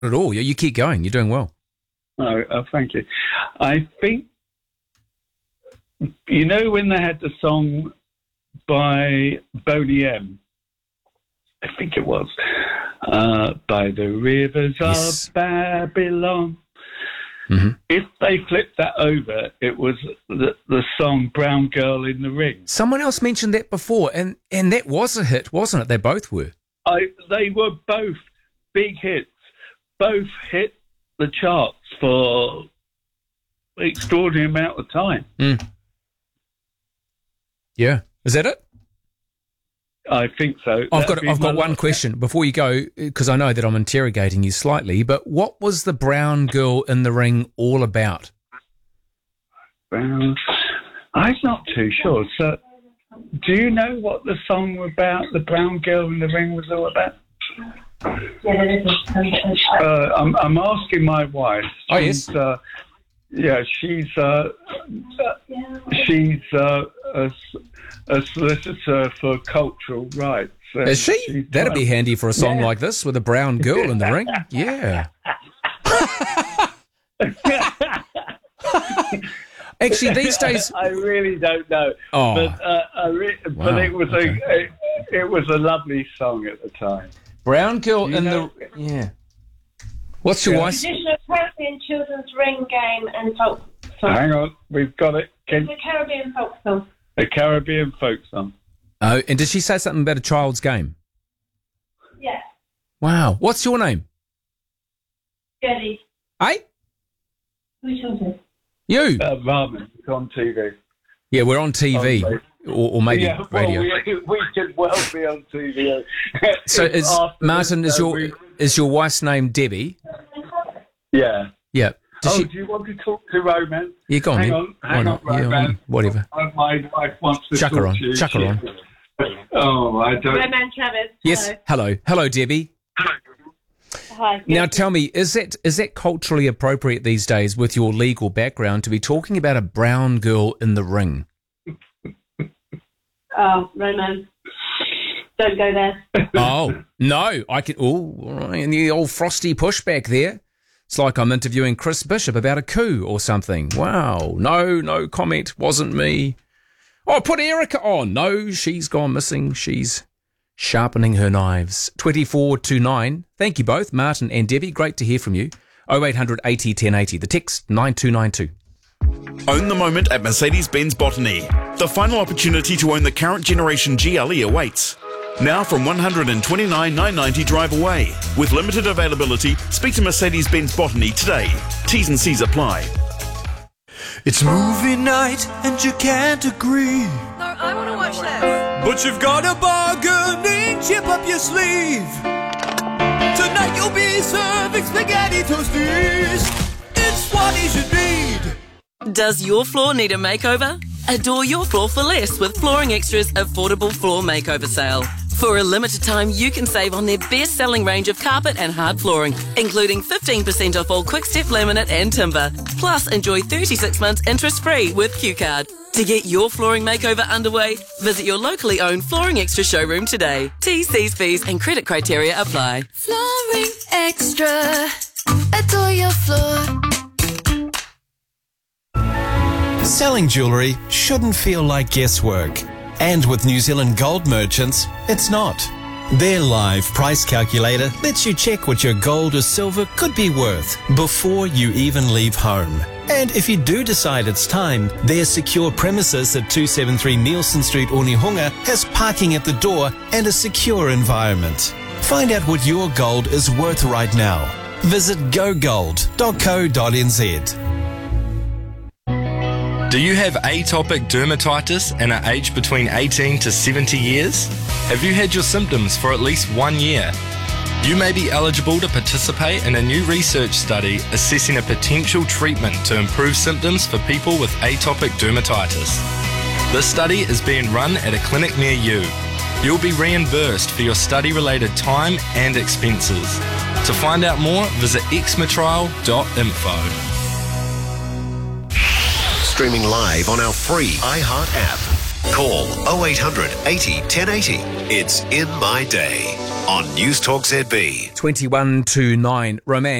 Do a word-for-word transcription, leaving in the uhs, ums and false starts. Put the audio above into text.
at all. You, you keep going. You're doing well. Oh, oh, thank you. I think, you know, when they had the song by Boney M, I think it was, uh, by the rivers Yes. of Babylon. Mm-hmm. If they flipped that over, it was the, the song Brown Girl in the Ring. Someone else mentioned that before, and, and that was a hit, wasn't it? They both were. I, they were both big hits. Both hit the charts for an extraordinary amount of time. Mm. Yeah. Is that it? I think so. I've That'd got be I've got my one last- question before you go, because I know that I'm interrogating you slightly, but what was the Brown Girl in the Ring all about? Well, I'm not too sure. So, do you know what the song about the Brown Girl in the Ring was all about? Uh, I'm, I'm asking my wife. Oh, yes. She's, uh, yeah, she's uh, she's uh, a, a solicitor for cultural rights. And Is she? she's That'd be trying- handy for a song Yeah. like this with a brown girl in the ring. Yeah. Actually, these days. I really don't know. Oh. But, uh, I re- Wow, but it was okay. a it, it was a lovely song at the time. Brown girl You in know- the. Yeah. What's your Yeah. wife's? Traditional Caribbean children's ring game and folk song. Hang on, we've got it. Can, It's a Caribbean folk song. a Caribbean folk song. Oh, and did she say something about a child's game? Yeah, Wow. What's your name? Jelly. Hey? Who told you? You. Uh, Ramen, it's on T V. Yeah, we're on T V. Okay. Or, or maybe yeah, well, radio. we, we could well be on T V. So It's is after Martin, this, is uh, your we- is your wife's name Debbie? Yeah. Yeah. Does Oh, she, do you want to talk to Romance? yeah, go on Hang then. on, Why hang not? on, Yeah, Romance. whatever. Uh, My wife wants to Chuck talk her on, to you. chuck her on. Oh, I don't. Roman Travis. Yes. Hello. Hello. Hello, Debbie. Hi. Now tell me, is that is that culturally appropriate these days with your legal background to be talking about a brown girl in the ring? Oh, Roman. Don't go there. Oh, no. I could. Oh, all right, and the old frosty pushback there. It's like I'm interviewing Chris Bishop about a coup or something. Wow. No, no comment. Wasn't me. Oh, put Erica on. No, she's gone missing. She's sharpening her knives. twenty-four to nine. Thank you both, Martin and Debbie. Great to hear from you. oh eight hundred eighty ten eighty. The text nine two nine two. Own the moment at Mercedes-Benz Botany. The final opportunity to own the current generation G L E awaits. Now from one hundred twenty-nine thousand nine hundred ninety drive away. With limited availability, speak to Mercedes-Benz Botany today. T's and C's apply. It's movie night and you can't agree, No, I want to watch this. but you've got a bargaining chip up your sleeve. Tonight you'll be serving spaghetti toasties. It's what you should need. Does your floor need a makeover? Adore your floor for less with Flooring Extra's affordable floor makeover sale. For a limited time, you can save on their best-selling range of carpet and hard flooring, including fifteen percent off all Quick-Step laminate and timber. Plus, enjoy thirty-six months interest-free with Q Card. To get your flooring makeover underway, visit your locally owned Flooring Extra showroom today. T's, C's, fees and credit criteria apply. Flooring Extra. Adore your floor. Selling jewellery shouldn't feel like guesswork. And with New Zealand Gold Merchants, it's not. Their live price calculator lets you check what your gold or silver could be worth before you even leave home. And if you do decide it's time, their secure premises at two seventy-three Nielsen Street, Onehunga has parking at the door and a secure environment. Find out what your gold is worth right now. Visit go gold dot co dot n z. Do you have atopic dermatitis and are aged between eighteen to seventy years? Have you had your symptoms for at least one year? You may be eligible to participate in a new research study assessing a potential treatment to improve symptoms for people with atopic dermatitis. This study is being run at a clinic near you. You'll be reimbursed for your study-related time and expenses. To find out more, visit exmatrial dot info. Streaming live on our free iHeart app. Call oh eight hundred eighty ten eighty. It's In My Day. on News Talk Z B. twenty-one to nine. Romance.